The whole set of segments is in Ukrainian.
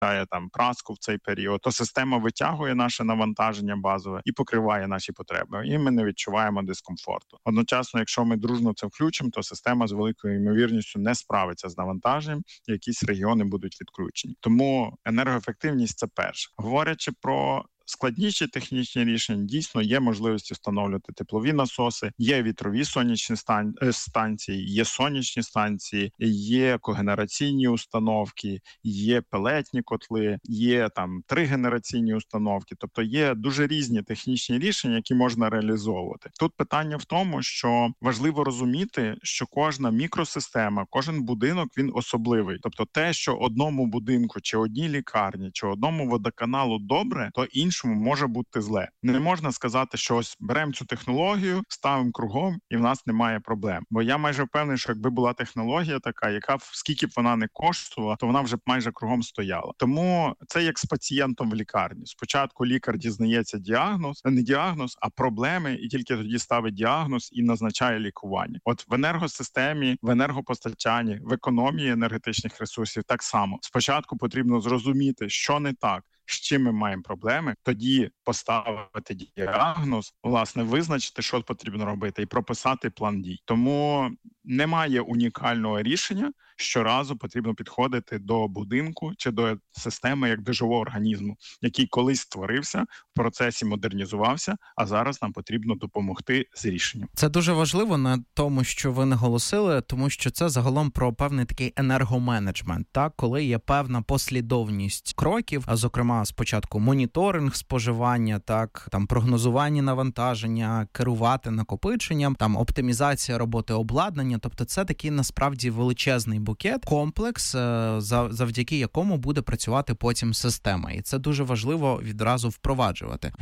там праску в цей період, то система витягує наше навантаження базове і покриває наші потреби. І ми не відчуваємо дискомфорту. Одночасно, якщо ми дружно це включимо, то система з великою ймовірністю не справиться з навантаженням, і якісь регіони будуть відключені. Тому енергоефективність – це перше. Говорячи про складніші технічні рішення, дійсно є можливості встановлювати теплові насоси, є вітрові сонячні станції, є сонячні станції, є когенераційні установки, є пелетні котли, є там тригенераційні установки. Тобто є дуже різні технічні рішення, які можна реалізовувати. Тут питання в тому, що важливо розуміти, що кожна мікросистема, кожен будинок, він особливий. Тобто те, що одному будинку, чи одній лікарні, чи одному водоканалу добре, то іншому може бути зле. Не можна сказати, що ось беремо цю технологію, ставимо кругом і в нас немає проблем. Бо я майже впевнений, що якби була технологія така, яка скільки б вона не коштувала, то вона вже б майже кругом стояла. Тому це як з пацієнтом в лікарні. Спочатку лікар дізнається не діагноз, а проблеми, і тільки тоді ставить діагноз і назначає лікування. От в енергосистемі, в енергопостачанні, в економії енергетичних ресурсів так само. Спочатку потрібно зрозуміти, що не так, з чим ми маємо проблеми, тоді поставити діагноз, власне, визначити, що потрібно робити, і прописати план дій. Тому немає унікального рішення, щоразу потрібно підходити до будинку чи до системи як до живого організму, який колись створився, в процесі модернізувався, а зараз нам потрібно допомогти з рішенням. Це дуже важливо на тому, що ви наголосили, тому що це загалом про певний такий енергоменеджмент, так, коли є певна послідовність кроків, а зокрема спочатку моніторинг споживання, так, там прогнозування навантаження, керувати накопиченням, там оптимізація роботи обладнання, тобто це такий насправді величезний букет, комплекс, завдяки якому буде працювати потім система. І це дуже важливо відразу впроваджувати.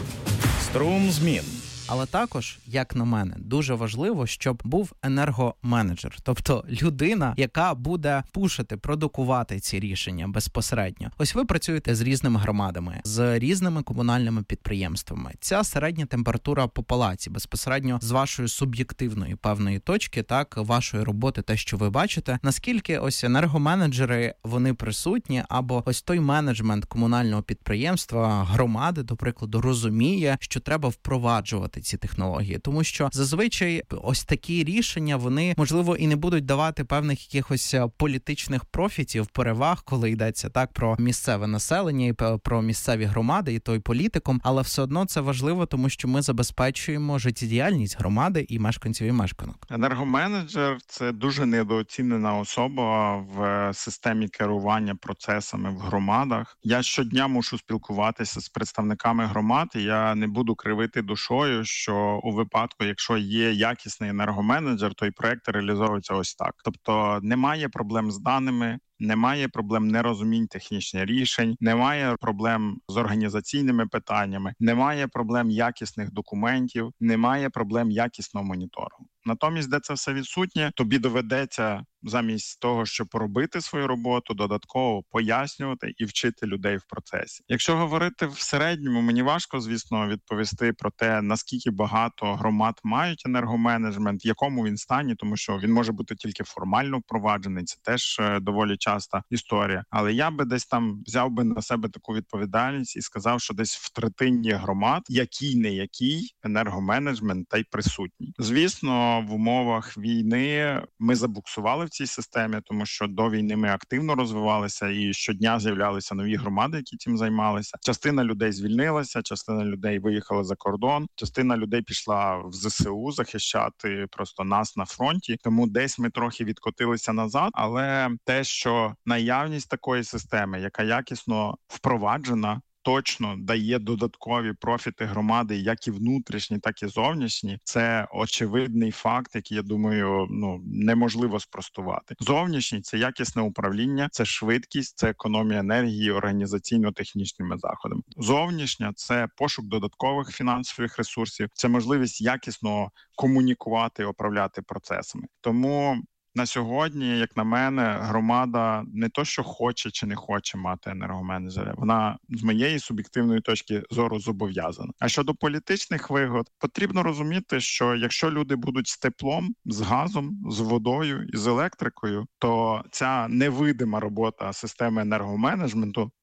Струм змін. Але також, як на мене, дуже важливо, щоб був енергоменеджер, тобто людина, яка буде пушити, продукувати ці рішення безпосередньо. Ось ви працюєте з різними громадами, з різними комунальними підприємствами. Ця середня температура по палаці, безпосередньо з вашої суб'єктивної певної точки, так, вашої роботи, те, що ви бачите, наскільки ось енергоменеджери, вони присутні, або ось той менеджмент комунального підприємства, громади, до прикладу, розуміє, що треба впроваджувати ці технології, тому що зазвичай ось такі рішення, вони, можливо, і не будуть давати певних якихось політичних профітів, переваг, коли йдеться так про місцеве населення і про місцеві громади, і той політикум, але все одно це важливо, тому що ми забезпечуємо життєдіяльність громади і мешканців і мешканок. Енергоменеджер – це дуже недооцінена особа в системі керування процесами в громадах. Я щодня мушу спілкуватися з представниками громад, і я не буду кривити душою, що у випадку, якщо є якісний енергоменеджер, то і проект реалізовується ось так. Тобто немає проблем з даними, немає проблем нерозумінь технічних рішень, немає проблем з організаційними питаннями, немає проблем якісних документів, немає проблем якісного моніторингу. Натомість, де це все відсутнє, тобі доведеться замість того, щоб робити свою роботу, додатково пояснювати і вчити людей в процесі. Якщо говорити в середньому, мені важко, звісно, відповісти про те, наскільки багато громад мають енергоменеджмент, в якому він стані, тому що він може бути тільки формально впроваджений, це теж доволі часта історія. Але я би десь там взяв би на себе таку відповідальність і сказав, що десь в третині громад, який енергоменеджмент та й присутній. Звісно, в умовах війни ми забуксували в цій системі, тому що до війни ми активно розвивалися і щодня з'являлися нові громади, які цим займалися. Частина людей звільнилася, частина людей виїхала за кордон, частина людей пішла в ЗСУ захищати просто нас на фронті. Тому десь ми трохи відкотилися назад, але те, що наявність такої системи, яка якісно впроваджена, точно дає додаткові профіти громади, як і внутрішні, так і зовнішні. Це очевидний факт, який, я думаю, неможливо спростувати. Зовнішній – це якісне управління, це швидкість, це економія енергії організаційно-технічними заходами. Зовнішня – це пошук додаткових фінансових ресурсів, це можливість якісно комунікувати і управляти процесами. Тому на сьогодні, як на мене, громада не то, що хоче чи не хоче мати енергоменеджера, вона з моєї суб'єктивної точки зору зобов'язана. А щодо політичних вигод, потрібно розуміти, що якщо люди будуть з теплом, з газом, з водою і з електрикою, то ця невидима робота системи енергоменеджменту